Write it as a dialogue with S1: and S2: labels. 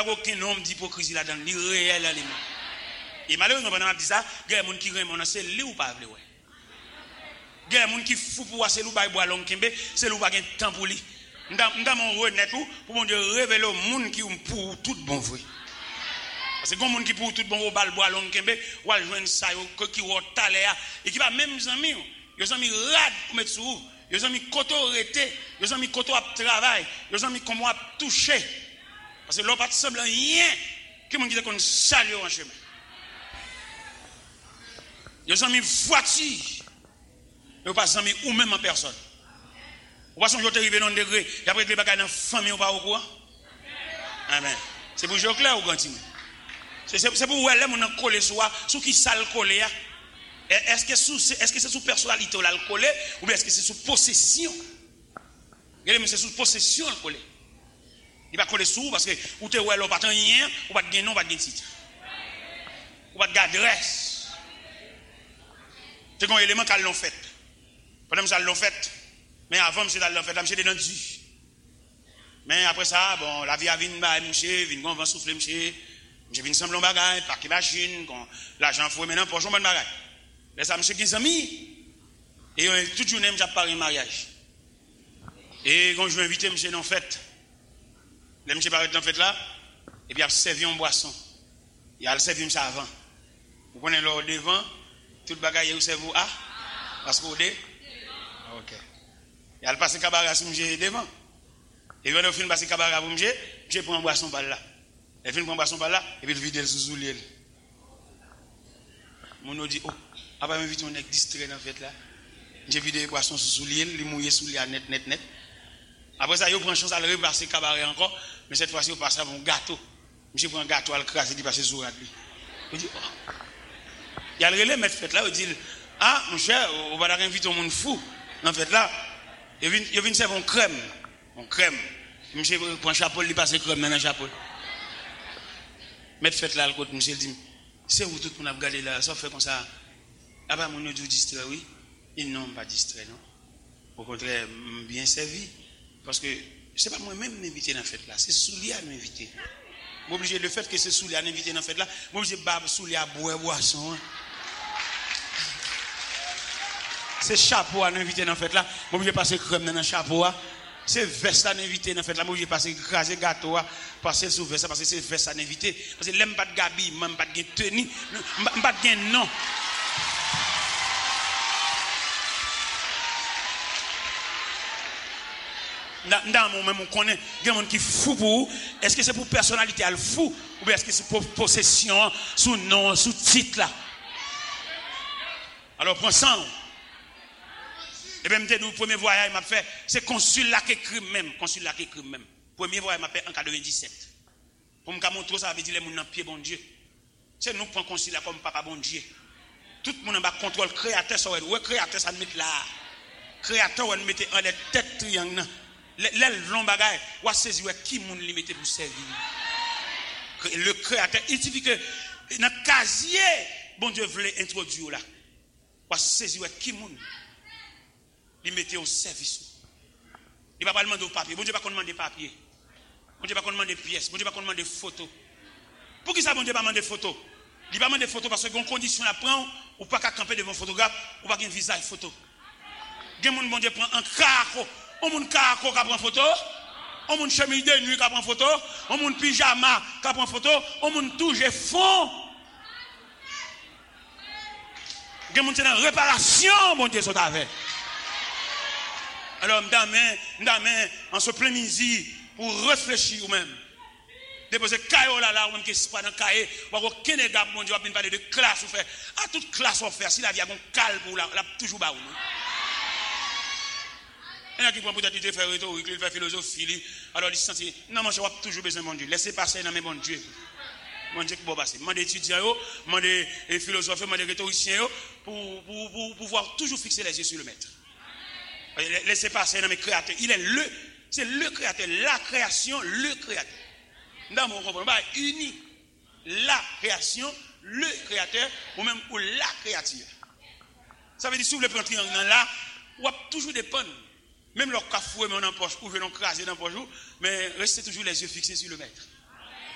S1: aucun homme d'hypocrisie là-dedans, il est réel à lui. Et malheureusement, pendant que je dis ça, il y a des gens qui aiment, c'est lui ou pas. Il y a des gens qui fou pour c'est lui ou pas, c'est lui ou pas, il y a un temps pour lui. Dans mon renet pour mon Dieu révéler au monde qui pour tout bon vrai. Parce que quand monde qui pour tout bon au bal bois long kembe ou al joindre ça qui au taler et qui va même amis yo amis rad pour mettre sous yo amis koto rete yo amis koto à travail yo amis comment à toucher parce que l'on pas semble rien que monde qui qu'on salut en chemin yo amis voiture yo pas amis ou même en personne. Ou pas son jour arrivé dans un degré, et après les bagages dans la famille ou pas au courant. Amen. C'est pour jouer clair ou grand. C'est pour où elle est collé sur qui ça le collé. Est-ce que c'est sous personnalité ou le collé ou bien est-ce que c'est sous possession? Regardez, c'est sous possession le collé. Il va coller sous parce que ou te ou elle pas rien, ou pas de gain non, pas de titre. Ou pas de adresse. C'est un élément qu'elle l'ont fait. Pendant que ça l'ont fait. Mais avant, monsieur, dans fait, là, monsieur, dans du. Mais après ça, bon, la vie a venu, monsieur, vient qu'on va souffler, monsieur vient sembler en bagaille, parquer machine, l'argent fouet maintenant, pour jouer en bagaille. Là, ça, monsieur, 15 amis. Et toute journée, j'ai parlé de mariage. Et quand je vais inviter monsieur dans la fête, là, monsieur paraît dans la fête là, et puis il a servi en boisson. Il a servi monsieur avant. Vous connaissez l'ordre devant, tout le bagaille, vous servez à, parce que vous êtes. Ok. Et elle passe cabaret sur monsieur devant. Et quand on finit passer cabaret pour monsieur, je prends une boisson par là. Elle finit prendre une boisson par là, et puis il vide le sous-soulier. Mon dit, oh, après m'invite mon nec distrait dans la fête là. J'ai vidé les boissons sous-soulier, il mouillé sous les net. Après ça, il prend chance à le repasser cabaret encore, mais cette fois-ci, il passe à mon gâteau. Monsieur prend un gâteau, il crasse, il passe sur lui. Il dit, oh. Il y a le relais, mettre fête là, il dit, ah, mon cher, on va inviter un monde fou dans la fête là. Il vient servir une crème. Monsieur prend un chapeau, il passe crème dans le chapeau. Mettre fête là, le côté, monsieur dit, c'est où tout le monde a regardé là, ça fait comme ça. Ah ben, mon Dieu distrait, oui. Ils n'ont pas distrait, non. Au contraire, bien servi. Parce que ce n'est pas moi-même m'inviter dans la fête là, c'est Soulia à m'inviter. Je suis obligé, le fait que c'est Soulia à m'inviter dans la fête là, je suis obligé de Soulia à boire boisson. C'est chapeau à m'inviter dans la fête là, je suis obligé de passer crème dans le chapeau. C'est veste à m'inviter dans la fête là, je suis obligé de passer écraser gâteau, passer sous veste, parce que c'est veste à m'inviter. Parce que l'aime pas de gabi, même pas de tenue, pas de non. Dans mon même on connaît il y a des gens qui fou pour est-ce que c'est pour personnalité elle fou ou bien est-ce que c'est pour possession sous nom sous titre là alors prends ça et bien le premier voyage m'a fait c'est consul là qui écrit même premier voyage m'a fait en 97 pour me montrer ça veut dire les gens dans pied bon Dieu c'est nous prend consul là comme papa bon Dieu tout le monde en bas contrôle créateur ça ouais créateur ça mettre là créateur on mettait en les têtes triangle l'aile long bagaille ou saisir qui moun li mette pour servir le créateur il suffit que dans casier bon Dieu voulait introduire là ou saisir qui moun li mette au service il va pas demander papier bon Dieu pas demander papier bon Dieu pas demander pièces bon Dieu pas demander photo pour qui ça bon Dieu pas demander photo il va demander photo parce que une condition la prend ou pas qu'à camper devant photographe ou pas qu'un visage photo gen moun bon Dieu prend un carco on moun carco qui prend photo, on moun chemise de nuit qui prend photo, on moun pyjama qui prend photo, on moun touche fond. Gen moun c'est dans réparation bon Dieu sont avec. Alors m'dame en ce plein midi pour réfléchir ou même. Déposer caillou là ou même qui pas dans cahier, ou aucun gars mon Dieu va venir parler de classe ou faire. À toute classe on faire si la vie a un calme pour la toujours ba ou. Il y a qui prend peut-être de faire rhétorique, il fait philosophie, alors il se sent, non, moi je vais toujours besoin de mon Dieu. Laissez passer dans mes bons Dieu. Mon Dieu qui va passer. Moi, des étudiants, moi, des philosophes, moi, des rhétoriciens, pour pouvoir toujours fixer les yeux sur le maître. Laissez passer dans mes créateurs. C'est le créateur, la création, le créateur. Dans mon comprendre, uni la création, le créateur, ou même pour la créature. Ça veut dire, si vous voulez prendre un triangle là, vous avez toujours dépendre. Même leur cafouet, mais on en poche, ou venons craser dans le poche, mais restez toujours les yeux fixés sur le maître.